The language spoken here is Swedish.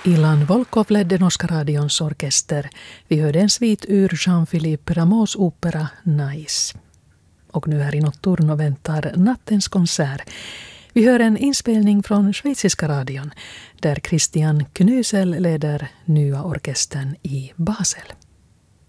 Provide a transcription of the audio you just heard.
Ilan Volkov ledde Norska radions orkester. Vi hörde en svit ur Jean-Philippe Rameaus opera Nice. Och nu här i Notturno väntar nattens konsert. Vi hör en inspelning från schweiziska radion där Christian Knüsel leder nya orkestern i Basel.